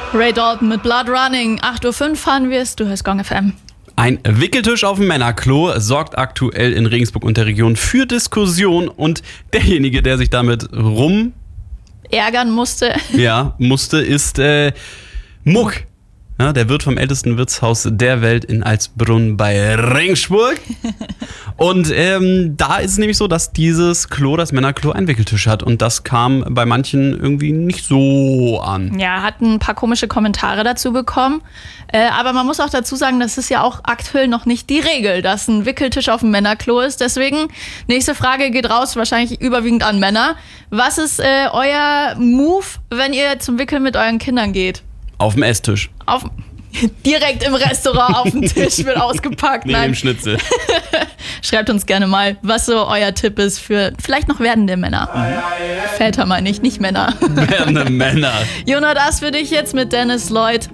Ray Dalton mit Blood Running. 8:05 Uhr fahren wir es. Du hörst Gong FM. Ein Wickeltisch auf dem Männerklo sorgt aktuell in Regensburg und der Region für Diskussion. Und derjenige, der sich damit ärgern musste, ist Muck. Ja, der Wirt vom ältesten Wirtshaus der Welt in Alsbrunn bei Regensburg. Und da ist es nämlich so, dass dieses Klo, das Männerklo, einen Wickeltisch hat. Und das kam bei manchen irgendwie nicht so an. Ja, hat ein paar komische Kommentare dazu bekommen. Aber man muss auch dazu sagen, das ist ja auch aktuell noch nicht die Regel, dass ein Wickeltisch auf dem Männerklo ist. Deswegen, nächste Frage geht raus, wahrscheinlich überwiegend an Männer. Was ist euer Move, wenn ihr zum Wickeln mit euren Kindern geht? Auf dem Esstisch. Direkt im Restaurant auf dem Tisch wird ausgepackt. Neben dem Schnitzel. Schreibt uns gerne mal, was so euer Tipp ist für vielleicht noch werdende Männer. Väter meine ich, nicht Männer. Werdende Männer. Jonah, das für dich jetzt mit Dennis Lloyd.